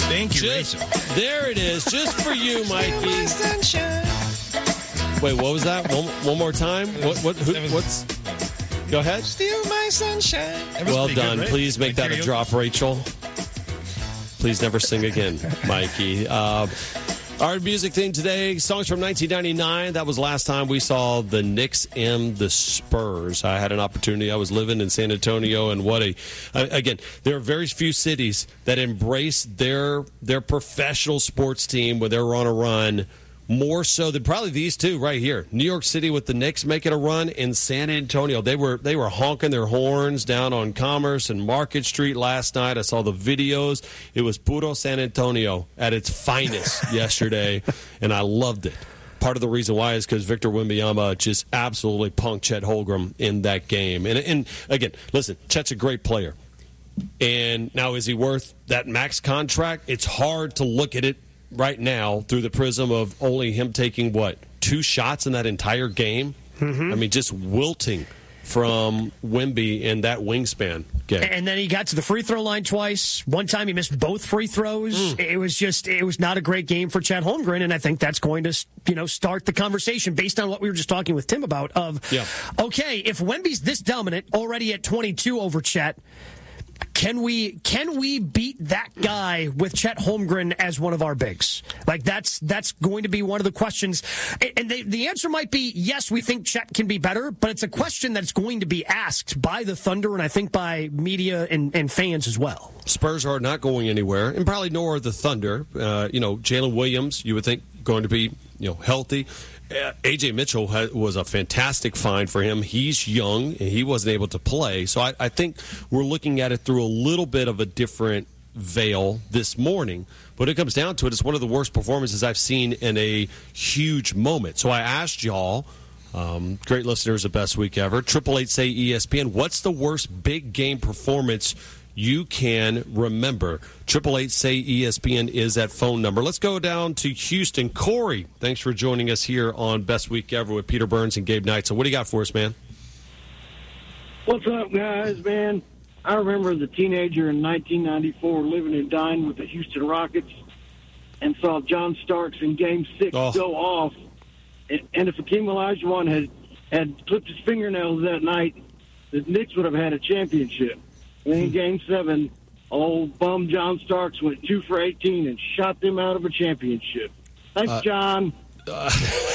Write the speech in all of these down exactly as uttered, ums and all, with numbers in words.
Thank you, just, Rachel. There it is, just for you, Mikey. Wait, what was that? One, one more time? What? What? Who, was, what's? Go ahead. Steal my sunshine. Well done. done. Right? Please make like that a drop, Rachel. Please never sing again, Mikey. Uh, our music theme today, songs from nineteen ninety-nine. That was last time we saw the Knicks and the Spurs. I had an opportunity. I was living in San Antonio, and what a again, there are very few cities that embrace their their professional sports team when they're on a run more so than probably these two right here. New York City with the Knicks making a run, in San Antonio. They were they were honking their horns down on Commerce and Market Street last night. I saw the videos. It was puro San Antonio at its finest yesterday, and I loved it. Part of the reason why is because Victor Wembanyama just absolutely punked Chet Holmgren in that game. And, and again, listen, Chet's a great player. And now, is he worth that max contract? It's hard to look at it right now through the prism of only him taking, what, two shots in that entire game? Mm-hmm. I mean, just wilting from Wemby in that wingspan game. And then he got to the free throw line twice. One time he missed both free throws. Mm. It was just, it was not a great game for Chet Holmgren, and I think that's going to, you know, start the conversation based on what we were just talking with Tim about of, yeah. okay, if Wemby's this dominant already at twenty-two over Chet, Can we can we beat that guy with Chet Holmgren as one of our bigs? Like, that's that's going to be one of the questions. And they, the answer might be, yes, we think Chet can be better, but it's a question that's going to be asked by the Thunder and I think by media and, and fans as well. Spurs are not going anywhere, and probably nor are the Thunder. Uh, you know, Jalen Williams, you would think, going to be, you know, healthy. Uh, A J Mitchell ha- was a fantastic find for him. He's young, and he wasn't able to play. So I, I think we're looking at it through a little bit of a different veil this morning. But it comes down to it, it's one of the worst performances I've seen in a huge moment. So I asked y'all, um, great listeners of Best Week Ever, triple eight say E S P N, what's the worst big game performance you can remember? Triple eight say E S P N is that phone number. Let's go down to Houston. Corey, thanks for joining us here on Best Week Ever with Peter Burns and Gabe Knight. So what do you got for us, man? What's up, guys, man? I remember as a teenager in nineteen ninety-four living and dying with the Houston Rockets and saw John Starks in Game Six oh. go off. And, and if Hakeem Olajuwon had, had clipped his fingernails that night, the Knicks would have had a championship. And in Game seven, old bum John Starks went two for eighteen and shot them out of a championship. Thanks, uh, John. Uh,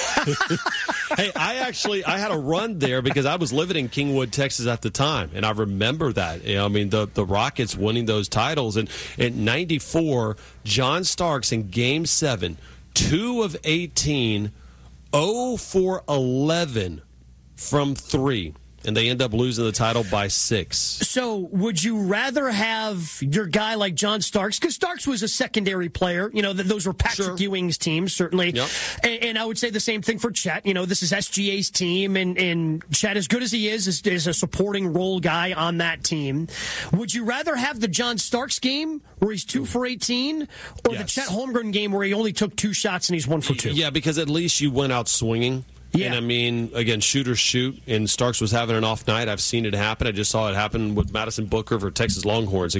hey, I actually I had a run there because I was living in Kingwood, Texas at the time, and I remember that. You know, I mean, the, the Rockets winning those titles. And in ninety-four, John Starks in Game seven, two of eighteen, zero for eleven from three. And they end up losing the title by six. So would you rather have your guy like John Starks? Because Starks was a secondary player. You know, those were Patrick sure. Ewing's teams, certainly. Yep. And, and I would say the same thing for Chet. You know, this is S G A's team, and, and Chet, as good as he is, is, is a supporting role guy on that team. Would you rather have the John Starks game where he's two for eighteen, or yes. the Chet Holmgren game where he only took two shots and he's one for two? Yeah, because at least you went out swinging. Yeah. And, I mean, again, shooters shoot, and Starks was having an off night. I've seen it happen. I just saw it happen with Madison Booker for Texas Longhorns.